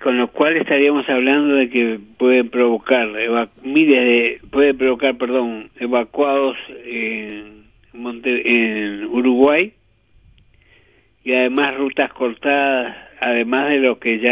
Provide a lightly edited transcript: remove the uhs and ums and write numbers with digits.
con lo cual estaríamos hablando de que pueden provocar evacuados en Uruguay, y además rutas cortadas, además de lo que ya